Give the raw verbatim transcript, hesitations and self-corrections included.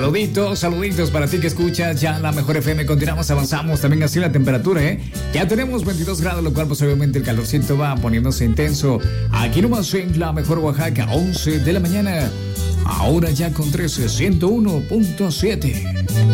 Saluditos, saluditos para ti que escuchas ya la Mejor F M. Continuamos, avanzamos también así la temperatura, ¿eh? Ya tenemos veintidós grados, lo cual pues obviamente el calorcito va poniéndose intenso. Aquí nomás en la Mejor Oaxaca, once de la mañana. Ahora ya con trece, ciento uno punto siete.